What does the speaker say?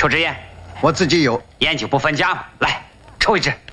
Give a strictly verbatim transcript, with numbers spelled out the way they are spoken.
抽支烟？ 我自己有。 烟酒不分家嘛。来，抽一支。